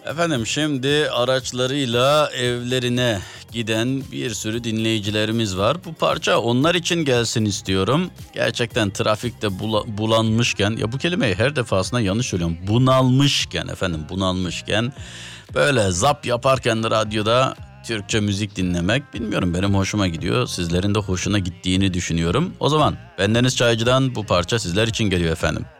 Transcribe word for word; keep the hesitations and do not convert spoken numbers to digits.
Efendim şimdi araçlarıyla evlerine giden bir sürü dinleyicilerimiz var. Bu parça onlar için gelsin istiyorum. Gerçekten trafikte bula- bulanmışken, ya bu kelimeyi her defasında yanlış söylüyorum. Bunalmışken efendim, bunalmışken böyle zap yaparken radyoda Türkçe müzik dinlemek, bilmiyorum, benim hoşuma gidiyor. Sizlerin de hoşuna gittiğini düşünüyorum. O zaman bendeniz Çaycı'dan bu parça sizler için geliyor efendim.